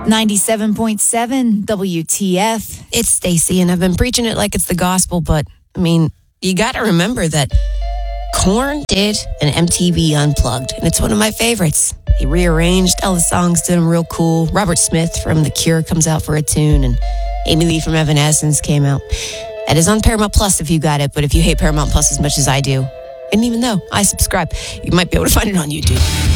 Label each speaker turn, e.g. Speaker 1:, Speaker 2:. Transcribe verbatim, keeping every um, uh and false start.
Speaker 1: ninety-seven point seven W T F.
Speaker 2: It's Stacy, and I've been preaching it like it's the gospel, but, I mean, you got to remember that Korn did an M T V Unplugged, and it's one of my favorites. He rearranged all the songs, did them real cool. Robert Smith from The Cure comes out for a tune, and Amy Lee from Evanescence came out. That is on Paramount Plus if you got it, but if you hate Paramount Plus as much as I do, and even though I subscribe, you might be able to find it on YouTube.